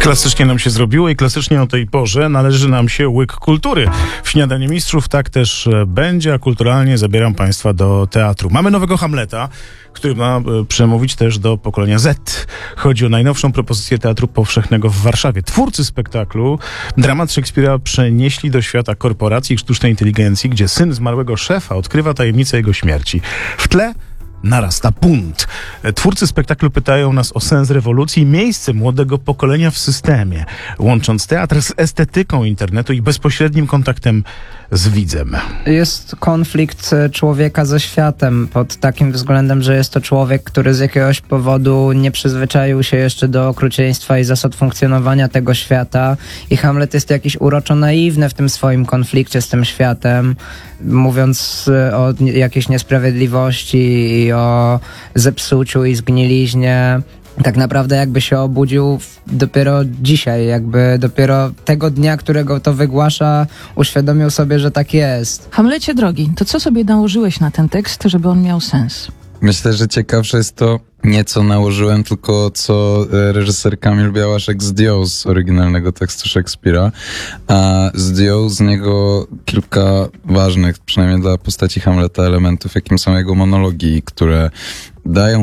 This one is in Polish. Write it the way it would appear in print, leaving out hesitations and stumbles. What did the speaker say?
Klasycznie nam się zrobiło i klasycznie o tej porze należy nam się łyk kultury. W Śniadaniu Mistrzów tak też będzie, a kulturalnie zabieram Państwa do teatru. Mamy nowego Hamleta, który ma przemówić też do pokolenia Z. Chodzi o najnowszą propozycję Teatru Powszechnego w Warszawie. Twórcy spektaklu dramat Szekspira przenieśli do świata korporacji i sztucznej inteligencji, gdzie syn zmarłego szefa odkrywa tajemnicę jego śmierci. W tle narasta bunt. Twórcy spektaklu pytają nas o sens rewolucji i miejsce młodego pokolenia w systemie, łącząc teatr z estetyką internetu i bezpośrednim kontaktem z widzem. Jest konflikt człowieka ze światem pod takim względem, że jest to człowiek, który z jakiegoś powodu nie przyzwyczaił się jeszcze do okrucieństwa i zasad funkcjonowania tego świata i Hamlet jest jakiś uroczo naiwny w tym swoim konflikcie z tym światem, mówiąc o jakiejś niesprawiedliwości i o zepsuciu i zgniliźnie. Tak naprawdę jakby się obudził dopiero dzisiaj, jakby dopiero tego dnia, którego to wygłasza, uświadomił sobie, że tak jest. Hamlecie drogi, to co sobie nałożyłeś na ten tekst, żeby on miał sens? Myślę, że ciekawsze jest to nie co nałożyłem, tylko co reżyser Kamil Białaszek zdjął z oryginalnego tekstu Szekspira, a zdjął z niego kilka ważnych, przynajmniej dla postaci Hamleta, elementów, jakim są jego monologi, które dają